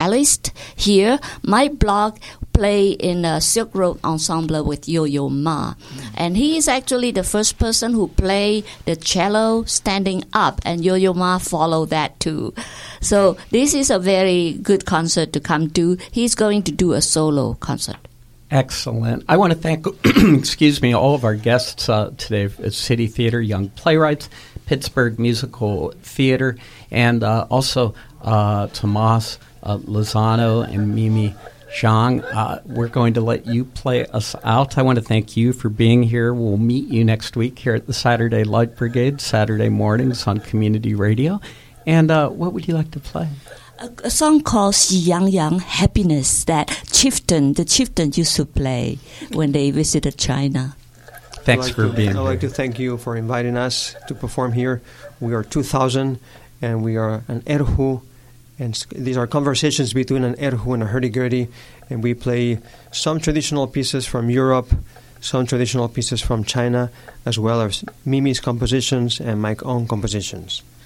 cellist here. My blog play in a Silk Road Ensemble with Yo-Yo Ma. And he is actually the first person who played the cello standing up, and Yo-Yo Ma followed that too. So this is a very good concert to come to. He's going to do a solo concert. Excellent. I want to thank, all of our guests today at City Theater, Young Playwrights, Pittsburgh Musical Theater, and also Tomas Lozano and Mimi Zhang. We're going to let you play us out. I want to thank you for being here. We'll meet you next week here at the Saturday Light Brigade, Saturday mornings on Community Radio. And what would you like to play? A song called Xi Yang Yang, Happiness, that the chieftain used to play when they visited China. Thanks for being here. I'd like to thank you for inviting us to perform here. We are 2000, and we are an erhu, and these are conversations between an erhu and a hurdy-gurdy, and we play some traditional pieces from Europe, some traditional pieces from China, as well as Mimi's compositions and my own compositions.